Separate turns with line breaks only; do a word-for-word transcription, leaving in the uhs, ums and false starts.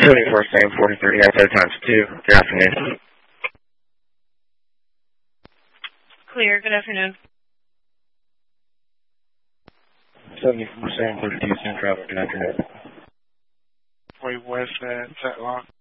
seventy-four, same forty thirty, outside times two. Good afternoon.
Clear, good afternoon.
seventy-four, same thirty-two, same traffic, good afternoon.
Way west at Tatlock.